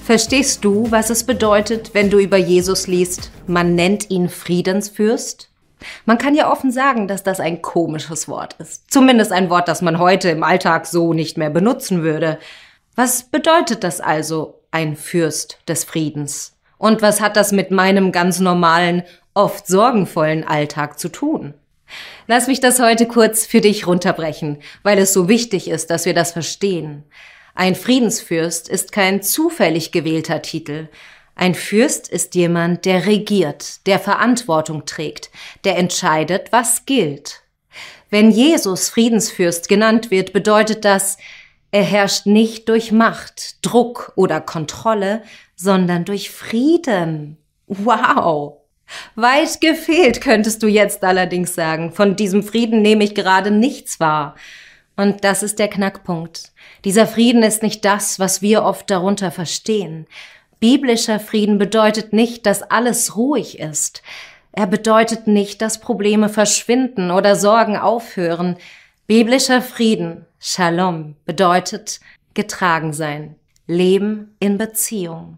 Verstehst du, was es bedeutet, wenn du über Jesus liest? Man nennt ihn Friedensfürst. Man kann ja offen sagen, dass das ein komisches Wort ist. Zumindest ein Wort, das man heute im Alltag so nicht mehr benutzen würde. Was bedeutet das also, ein Fürst des Friedens? Und was hat das mit meinem ganz normalen, oft sorgenvollen Alltag zu tun? Lass mich das heute kurz für dich runterbrechen, weil es so wichtig ist, dass wir das verstehen. Ein Friedensfürst ist kein zufällig gewählter Titel. Ein Fürst ist jemand, der regiert, der Verantwortung trägt, der entscheidet, was gilt. Wenn Jesus Friedensfürst genannt wird, bedeutet das, er herrscht nicht durch Macht, Druck oder Kontrolle, sondern durch Frieden. Wow! Weit gefehlt, könntest du jetzt allerdings sagen. Von diesem Frieden nehme ich gerade nichts wahr. Und das ist der Knackpunkt. Dieser Frieden ist nicht das, was wir oft darunter verstehen. Biblischer Frieden bedeutet nicht, dass alles ruhig ist. Er bedeutet nicht, dass Probleme verschwinden oder Sorgen aufhören. Biblischer Frieden, Shalom, bedeutet getragen sein, Leben in Beziehung.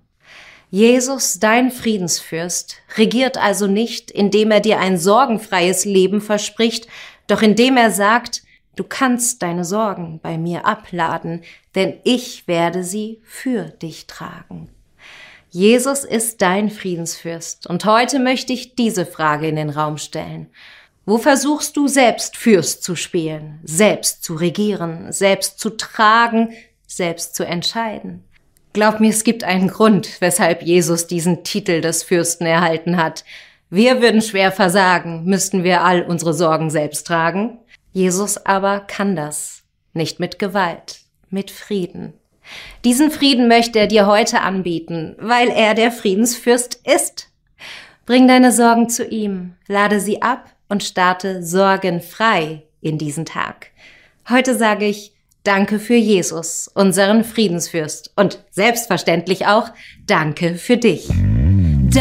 Jesus, dein Friedensfürst, regiert also nicht, indem er dir ein sorgenfreies Leben verspricht, doch indem er sagt, du kannst deine Sorgen bei mir abladen, denn ich werde sie für dich tragen. Jesus ist dein Friedensfürst und heute möchte ich diese Frage in den Raum stellen. Wo versuchst du selbst Fürst zu spielen, selbst zu regieren, selbst zu tragen, selbst zu entscheiden? Glaub mir, es gibt einen Grund, weshalb Jesus diesen Titel des Fürsten erhalten hat. Wir würden schwer versagen, müssten wir all unsere Sorgen selbst tragen. Jesus aber kann das, nicht mit Gewalt, mit Frieden. Diesen Frieden möchte er dir heute anbieten, weil er der Friedensfürst ist. Bring deine Sorgen zu ihm, lade sie ab und starte sorgenfrei in diesen Tag. Heute sage ich Danke für Jesus, unseren Friedensfürst und selbstverständlich auch Danke für dich.